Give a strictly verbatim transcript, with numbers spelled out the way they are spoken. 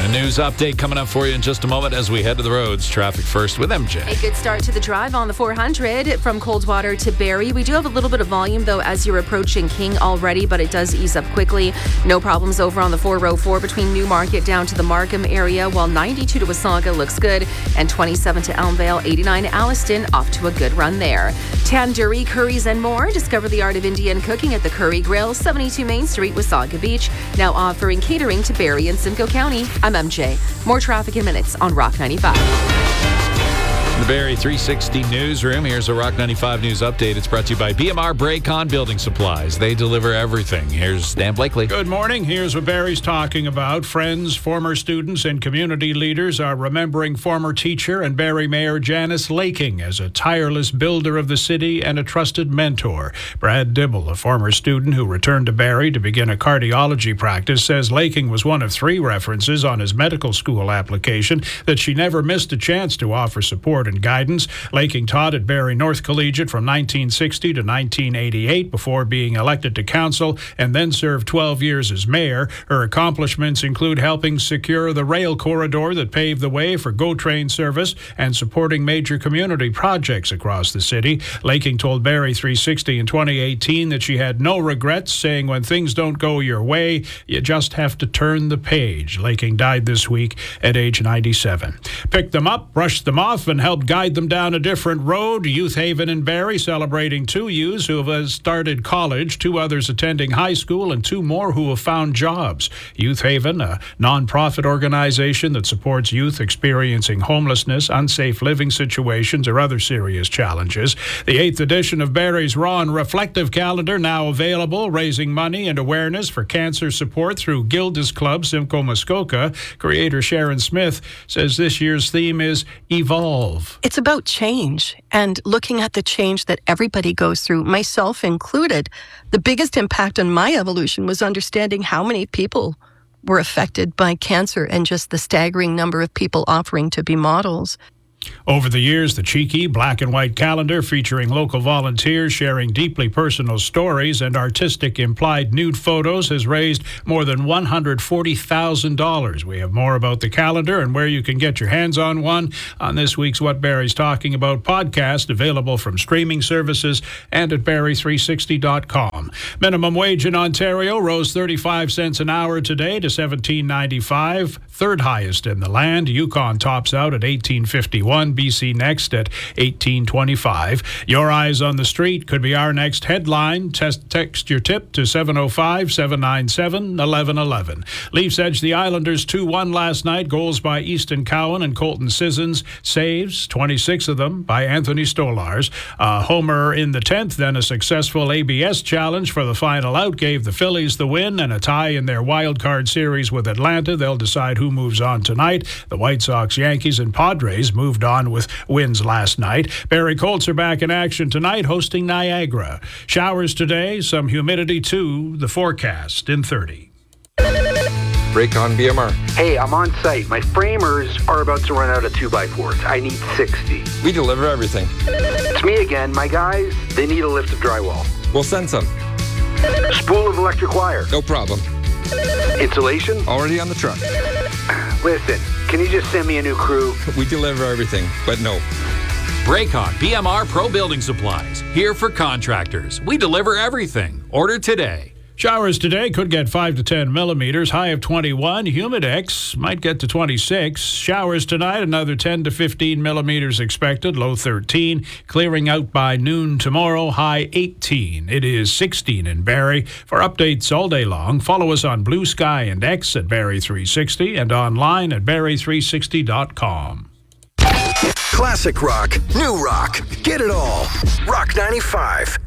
A news update coming up for you in just a moment as we head to the roads. Traffic first with M J. A good start to the drive on the four hundred from Coldwater to Barrie. We do have a little bit of volume, though, as you're approaching King already, but it does ease up quickly. No problems over on the four oh four between Newmarket down to the Markham area, while ninety-two to Wasaga looks good, and twenty-seven to Elmvale, eighty-nine Alliston, off to a good run there. Tandoori, curries, and more. Discover the art of Indian cooking at the Curry Grill, seventy-two Main Street, Wasaga Beach, now offering catering to Barrie and Simcoe County. I'm M J. More traffic in minutes on Rock ninety-five. The Barrie three sixty newsroom. Here's a Rock ninety-five news update. It's brought to you by B M R Braycon Building Supplies. They deliver everything. Here's Dan Blakely. Good morning. Here's what Barrie's talking about. Friends, former students, and community leaders are remembering former teacher and Barrie Mayor Janice Laking as a tireless builder of the city and a trusted mentor. Brad Dibble, a former student who returned to Barrie to begin a cardiology practice, says Laking was one of three references on his medical school application, that she never missed a chance to offer support and guidance. Laking taught at Barrie North Collegiate from nineteen sixty to nineteen eighty-eight before being elected to council, and then served twelve years as mayor. Her accomplishments include helping secure the rail corridor that paved the way for GO train service and supporting major community projects across the city. Laking told Barrie three sixty in twenty eighteen that she had no regrets, saying when things don't go your way, you just have to turn the page. Laking died this week at age ninety-seven. Picked them up, brushed them off, and helped guide them down a different road. Youth Haven in Barrie celebrating two youths who have started college, two others attending high school, and two more who have found jobs. Youth Haven, a non-profit organization that supports youth experiencing homelessness, unsafe living situations, or other serious challenges. The eighth edition of Barrie's Raw and Reflective Calendar now available, raising money and awareness for cancer support through Gilda's Club, Simcoe Muskoka. Creator Sharon Smith says this year's theme is Evolve. It's about change and looking at the change that everybody goes through, myself included. The biggest impact on my evolution was understanding how many people were affected by cancer and just the staggering number of people offering to be models. Over the years, the cheeky black and white calendar featuring local volunteers sharing deeply personal stories and artistic implied nude photos has raised more than one hundred forty thousand dollars. We have more about the calendar and where you can get your hands on one on this week's What Barrie's Talking About podcast, available from streaming services and at barrie three sixty dot com. Minimum wage in Ontario rose thirty-five cents an hour today to seventeen ninety-five, third highest in the land. Yukon tops out at eighteen fifty-one. B C next at eighteen twenty-five. Your eyes on the street could be our next headline. Test, text your tip to seven oh five, seven nine seven, one one one one. Leafs edged the Islanders two one last night. Goals by Easton Cowan and Colton Sissons. Saves, twenty-six of them, by Anthony Stolars. A homer in the tenth, then a successful A B S challenge for the final out gave the Phillies the win, and a tie in their wild card series with Atlanta. They'll decide who moves on tonight. The White Sox, Yankees, and Padres moved on with wins last night. Barrie Colts are back in action tonight, hosting Niagara. Showers today, some humidity too. The forecast in thirty. Braycon B M R. Hey, I'm on site. My framers are about to run out of two by fours. I need sixty. We deliver everything. It's me again. My guys, they need a lift of drywall. We'll send some. Spool of electric wire. No problem. Insulation? Already on the truck. Listen, can you just send me a new crew? We deliver everything, but no. Braycon B M R Pro Building Supplies. Here for contractors. We deliver everything. Order today. Showers today could get five to ten millimeters, high of twenty-one. Humidex might get to twenty-six. Showers tonight, another ten to fifteen millimeters expected, low thirteen. Clearing out by noon tomorrow, high eighteen. It is sixteen in Barrie. For updates all day long, follow us on Blue Sky and X at Barrie three sixty and online at barrie three sixty dot com. Classic rock, new rock, get it all. Rock ninety-five.